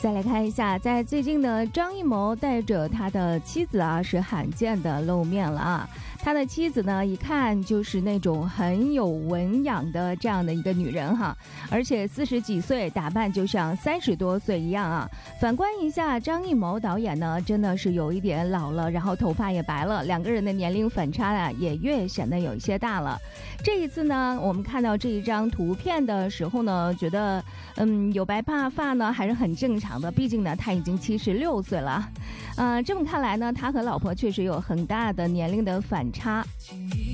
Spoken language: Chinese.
再来看一下，在最近呢，张艺谋带着他的妻子啊，是罕见的露面了啊。他的妻子呢，一看就是那种很有文养的这样的一个女人哈，而且40几岁，打扮就像30多岁一样啊。反观一下张艺谋导演呢，真的是有一点老了，然后头发也白了，两个人的年龄反差啊，也越显得有一些大了。这一次呢，我们看到这一张图片的时候呢，觉得有白发呢还是很正常的，毕竟呢他已经76岁了。这么看来呢，他和老婆确实有很大的年龄的反差。